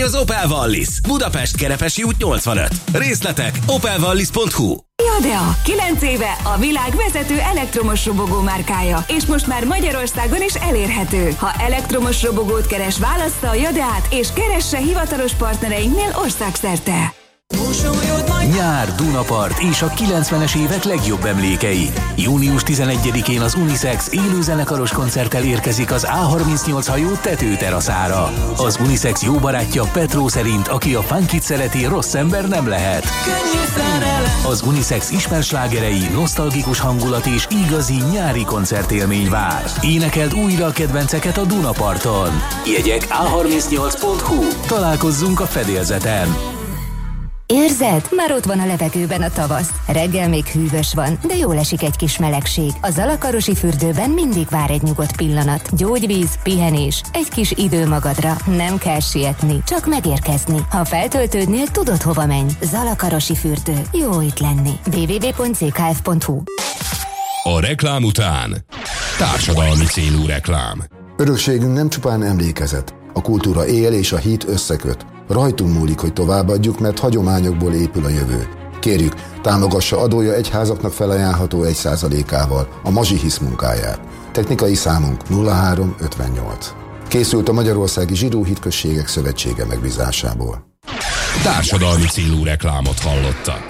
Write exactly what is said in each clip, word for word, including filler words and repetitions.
az Opel Wallis. Budapest Kerepesi út nyolcvanöt. Részletek opel wallis pont hu. Jadea, kilenc éve a világ vezető elektromos robogó márkája, és most már Magyarországon is elérhető. Ha elektromos robogót keres, válassza a Jadeát, és keresse hivatalos partnereinknél országszerte. Nyár, Dunapart és a kilencvenes évek legjobb emlékei. június tizenegyedikén az Unisex élőzenekaros koncerttel érkezik az á harmincnyolc hajó tetőteraszára. Az Unisex jó barátja Petró szerint, aki a funkit szereti, rossz ember nem lehet. Az Unisex ismerslágerei, nosztalgikus hangulat és igazi nyári koncertélmény vár. Énekeld újra a kedvenceket a Dunaparton. Jegyek á harmincnyolc pont hu. Találkozzunk a fedélzeten. Érzed? Már ott van a levegőben a tavasz. Reggel még hűvös van, de jól esik egy kis melegség. A Zalakarosi fürdőben mindig vár egy nyugodt pillanat. Gyógyvíz, pihenés, egy kis idő magadra. Nem kell sietni, csak megérkezni. Ha feltöltődnél, tudod hova menj. Zalakarosi fürdő. Jó itt lenni. double-u double-u double-u pont zé ká ef pont hu. A reklám után társadalmi célú reklám. Örökségünk nem csupán emlékezet. A kultúra él és a hit összeköt. Rajtunk múlik, hogy továbbadjuk, mert hagyományokból épül a jövő. Kérjük, támogassa adója egyházaknak felajánlható egy százalékával a Mazsi Hisz munkáját. Technikai számunk nulla három ötvennyolc. Készült a Magyarországi Zsidó Hitközségek Szövetsége megbízásából. Társadalmi célú reklámot hallottak.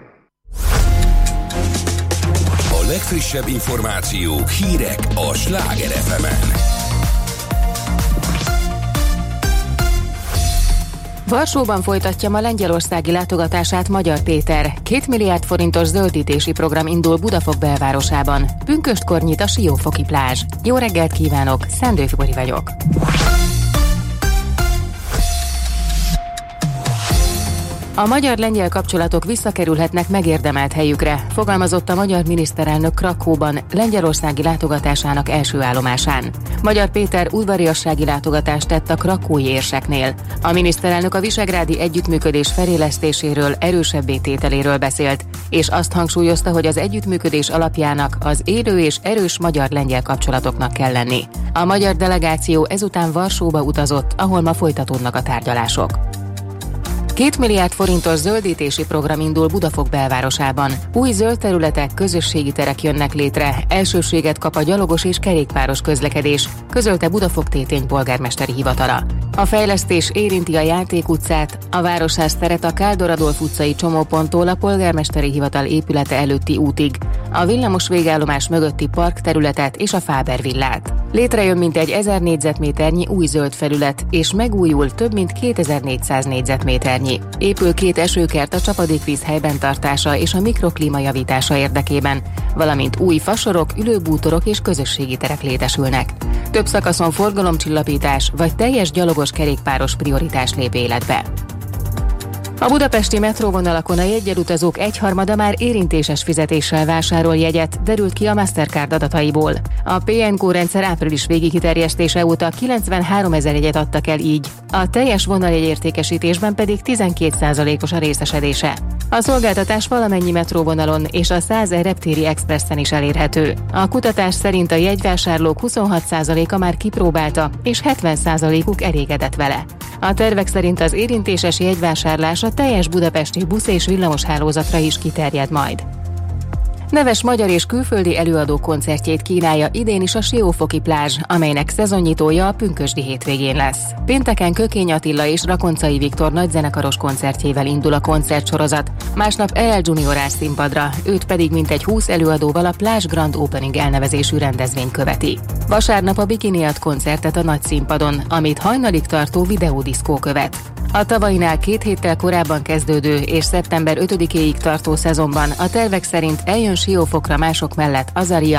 A legfrissebb információk, hírek a Sláger ef emen. Varsóban folytatja ma lengyelországi látogatását Magyar Péter. Két milliárd forintos zöldítési program indul Budafok belvárosában. Pünköstkor nyit a Siófoki plázs. Jó reggelt kívánok, Szendő Fibori vagyok. A magyar-lengyel kapcsolatok visszakerülhetnek megérdemelt helyükre, fogalmazott a magyar miniszterelnök Krakóban lengyelországi látogatásának első állomásán. Magyar Péter udvariassági látogatást tett a krakói érseknél. A miniszterelnök a visegrádi együttműködés felélesztéséről, erősebbé tételéről beszélt, és azt hangsúlyozta, hogy az együttműködés alapjának az élő és erős magyar-lengyel kapcsolatoknak kell lenni. A magyar delegáció ezután Varsóba utazott, ahol ma folytatódnak a tárgyalások. Két milliárd forintos zöldítési program indul Budafok belvárosában. Új zöld területek, közösségi terek jönnek létre, elsőséget kap a gyalogos és kerékpáros közlekedés, közölte Budafok Tétény polgármesteri hivatala. A fejlesztés érinti a Játék utcát, a Városház teret a Kádor Adolf utcai csomóponttól a polgármesteri hivatal épülete előtti útig, a villamos végállomás mögötti parkterületet és a Fáber villát. Létrejön mintegy ezer négyzetméternyi új zöld felület, és megújul több mint kétezer-négyszáz négyzetméternyi. Épül két esőkert a csapadékvíz helyben tartása és a mikroklíma javítása érdekében, valamint új fasorok, ülőbútorok és közösségi terek létesülnek. Több szakaszon forgalomcsillapítás vagy teljes gyalogos kerékpáros prioritás lép életbe. A budapesti metróvonalakon a jeggyel utazók egyharmada már érintéses fizetéssel vásárol jegyet, derült ki a Mastercard adataiból. A pé en kó rendszer április végi kiterjesztése óta kilencvenháromezer jegyet adtak el így, a teljes vonaljegyértékesítésben pedig tizenkét százalékos a részesedése. A szolgáltatás valamennyi metróvonalon és a száz reptéri expressen is elérhető. A kutatás szerint a jegyvásárlók huszonhat százaléka már kipróbálta, és hetven százalékuk elégedett vele. A tervek szerint az érintéses jegyvásárlás a teljes budapesti busz- és villamos hálózatra is kiterjed majd. Neves magyar és külföldi előadó koncertjét kínálja idén is a Siófoki plázs, amelynek szezonnyitója a pünkösdi hétvégén lesz. Pénteken Kökény Attila és Rakoncai Viktor nagyzenekaros koncertjével indul a koncertsorozat, másnap er el Junior áll színpadra, őt pedig mintegy húsz előadóval a Plázs Grand Opening elnevezésű rendezvény követi. Vasárnap a Bikiniat koncertet a nagy színpadon, amit hajnalig tartó videódiszkó követ. A tavainál két héttel korábban kezdődő és szeptember ötödikéig tartó szezonban a tervek szerint eljön Siófokra mások mellett Azaria,